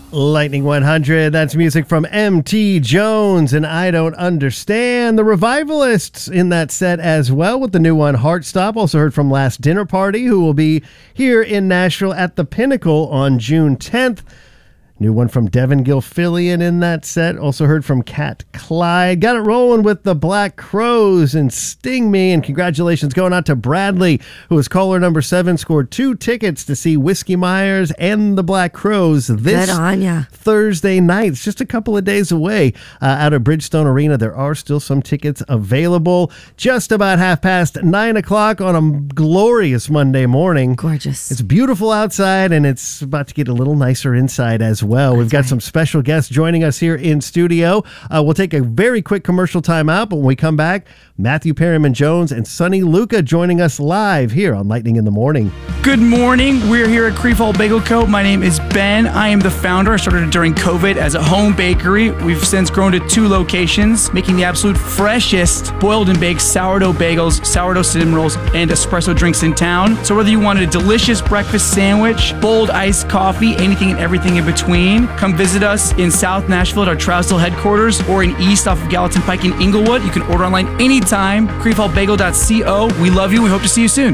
Lightning 100, that's music from M.T. Jones and I Don't Understand. The Revivalists in that set as well with the new one, Heartstop. Also heard from Last Dinner Party, who will be here in Nashville at the Pinnacle on June 10th. New one from Devin Gilfillian in that set. Also heard from Cat Clyde. Got it rolling with the Black Crowes and Sting Me. And congratulations going out to Bradley, who was caller number 7, scored 2 tickets to see Whiskey Myers and the Black Crowes this Thursday night. It's just a couple of days away out of Bridgestone Arena. There are still some tickets available. Just about 9:30 on a glorious Monday morning. Gorgeous. It's beautiful outside, and it's about to get a little nicer inside as well. We've got some special guests joining us here in studio. We'll take a very quick commercial time out, but when we come back, Matthew Perryman Jones and Sonny Luca joining us live here on Lightning in the Morning. Good morning. We're here at Creefall Bagel Co. My name is Ben. I am the founder. I started it during COVID as a home bakery. We've since grown to 2 locations, making the absolute freshest boiled and baked sourdough bagels, sourdough cinnamon rolls, and espresso drinks in town. So whether you wanted a delicious breakfast sandwich, bold iced coffee, anything and everything in between, come visit us in South Nashville at our Trousdale headquarters or in East off of Gallatin Pike in Inglewood. You can order online anytime, creefallbagel.co. We love you. We hope to see you soon.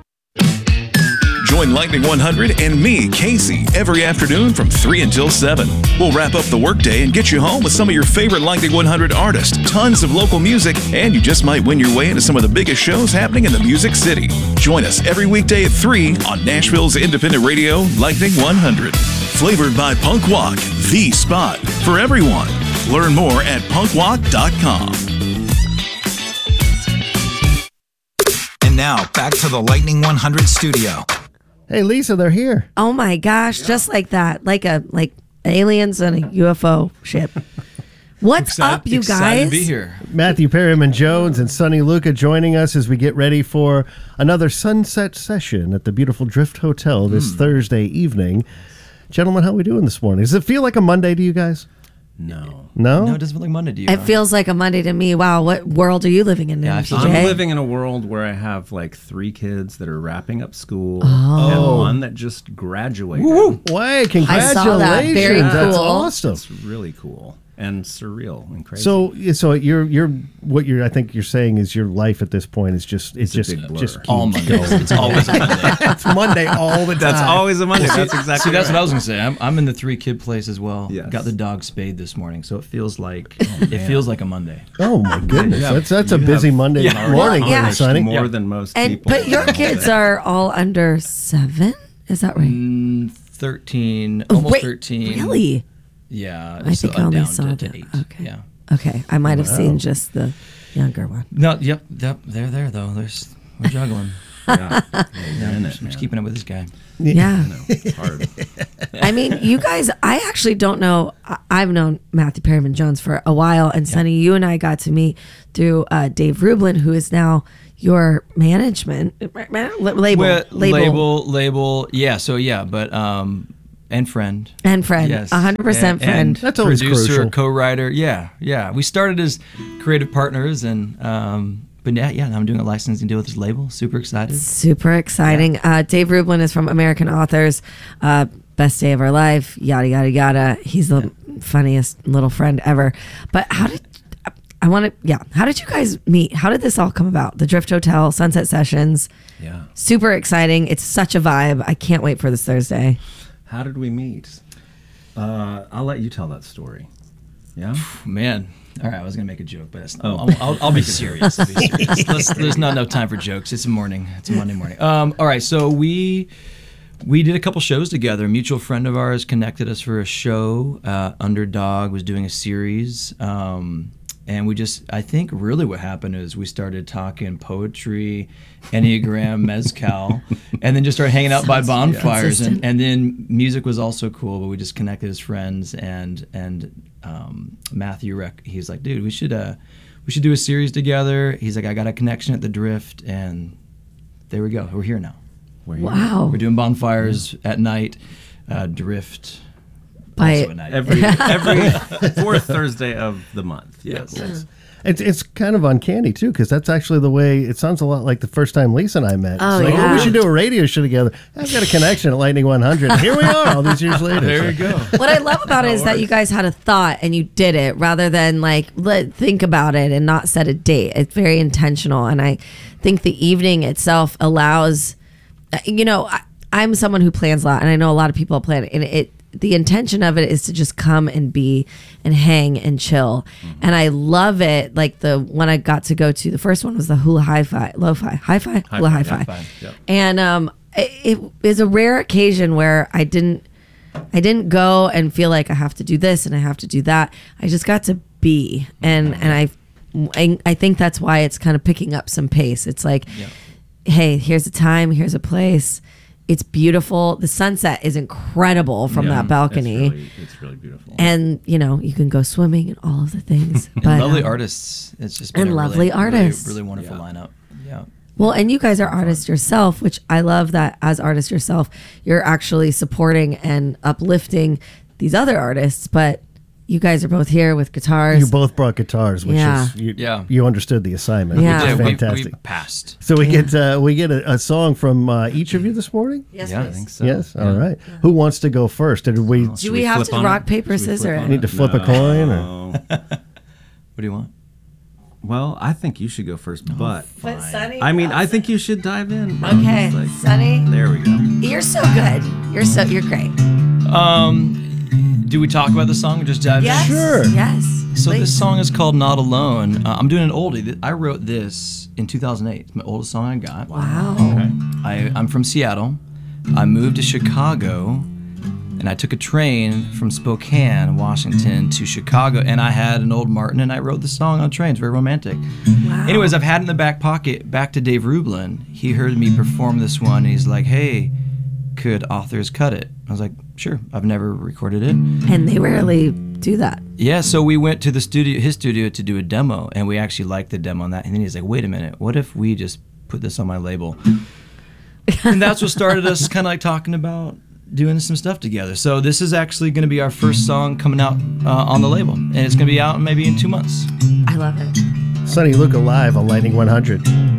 Join Lightning 100 and me, Casey, every afternoon from 3 until 7. We'll wrap up the workday and get you home with some of your favorite Lightning 100 artists, tons of local music, and you just might win your way into some of the biggest shows happening in the Music City. Join us every weekday at 3 on Nashville's independent radio, Lightning 100. Flavored by Punk Walk, the spot for everyone. Learn more at punkwalk.com. And now, back to the Lightning 100 studio. Hey, Lisa, they're here. Oh my gosh, just like that. Like aliens and a UFO ship. What's up, you excited guys? To be here. Matthew Perryman Jones and Sonny Luca joining us as we get ready for another sunset session at the beautiful Drift Hotel this Thursday evening. Gentlemen, how are we doing this morning? Does it feel like a Monday to you guys? No, it doesn't feel like Monday to you. It feels like a Monday to me. Wow, what world are you living in, MPJ? I'm living in a world where I have like 3 kids that are wrapping up school and one that just graduated. Way, congratulations. I saw that. Very cool. That's awesome. It's really cool and surreal and crazy. So what I think you're saying is your life at this point is just all Monday. It's always a Monday. It's Monday all the time. That's always a Monday. That's exactly that's right. what I was gonna say. I'm in the 3-kid place as well. Yes. Got the dog spayed this morning, so it feels like a Monday. Oh my goodness, Yeah. that's a busy Monday morning, yeah. Sonny. More than most And people. but your kids are all under 7? Is that right? 13, almost Wait, 13. Really? Yeah, I think I only down saw to that. 8. Okay. Yeah. Okay, I might have seen just the younger one. No, yep, they're there though. We're juggling. I'm just keeping up with this guy. Yeah. It's hard. I mean, you guys, I actually don't know. I've known Matthew Perryman Jones for a while, and Sonny, you and I got to meet through Dave Rublin, who is now your management label. Yeah. So yeah, but and friend. And friend. Yes. 100% friend. And That's always producer, crucial. co-writer. Yeah. We started as creative partners, and but now I'm doing a licensing deal with this label. Super excited. Super exciting. Dave Rublin is from American Authors, Best Day of Our Life, yada, yada, yada. He's the funniest little friend ever. But how did you guys meet? How did this all come about? The Drift Hotel, Sunset Sessions. Yeah. Super exciting. It's such a vibe. I can't wait for this Thursday. How did we meet? I'll let you tell that story. Yeah? Man. All right, I was gonna make a joke, but I'll be serious. There's not enough time for jokes. It's a morning. It's a Monday morning. All right, so we did a couple shows together. A mutual friend of ours connected us for a show. Underdog was doing a series, and I think really what happened is we started talking poetry, Enneagram, Mezcal, and then just started hanging out by bonfires. And then music was also cool, but we just connected as friends. And Matthew, he's like, dude, we should do a series together. He's like, I got a connection at the Drift, and there we go. We're here now. Wow. We're doing bonfires at night, Drift. By- Also a night. every fourth Thursday of the month. Yes. It's kind of uncanny too, because that's actually the way it sounds a lot like the first time Lisa and I met. Oh, It's like, yeah. we should do a radio show together. I've got a connection at Lightning 100. And here we are, all these years later. There you go. What I love about it is that you guys had a thought and you did it rather than like think about it and not set a date. It's very intentional, and I think the evening itself allows. I'm someone who plans a lot, and I know a lot of people plan it. And the intention of it is to just come and be and hang and chill. And I love it. Like the one I got to go to, the first one was the hula hi-fi, hula hi-fi. Yep. And it is a rare occasion where I didn't go and feel like I have to do this and I have to do that. I just got to be, and I think that's why it's kind of picking up some pace. It's like, hey, here's a time, here's a place. It's beautiful. The sunset is incredible from that balcony. It's really beautiful. And you can go swimming and all of the things. But And lovely artists. It's just been and a lovely really, artists. really wonderful lineup. Yeah. Well, and you guys are artists yourself, which I love that as artists yourself, you're actually supporting and uplifting these other artists. But you guys are both here with guitars. You both brought guitars, which Yeah. is you understood the assignment. Yeah. Which is Yeah, fantastic. we passed. So we get a song from each of you this morning. Yes, Yeah, I please. think so. Yes. All right. Who wants to go first? Did we Do we have to rock, paper, scissors? need to flip a coin? Or? Oh. What do you want? Well, I think you should go first, but But Sonny, I mean, I think you should dive in. okay, It's like- Sonny, there we go. you're so good. You're great. Do we talk about the song or just dive Yes, in? Sure. Yes. So please. this song is called Not Alone. I'm doing an oldie. I wrote this in 2008. It's my oldest song I got. Wow. I'm from Seattle. I moved to Chicago, and I took a train from Spokane, Washington, to Chicago, and I had an old Martin, and I wrote the song on the train. It's very romantic. Wow. Anyways, I've had it in the back pocket. Back to Dave Rublin. He heard me perform this one, and he's like, hey, could authors cut it? I was like, sure. I've never recorded it. And they rarely do that. Yeah, so we went to his studio to do a demo, and we actually liked the demo on that. And then he's like, wait a minute, what if we just put this on my label? And that's what started us kind of like talking about doing some stuff together. So this is actually going to be our first song coming out on the label, and it's going to be out maybe in 2 months. I love it. Sonny Luca live on Lightning 100.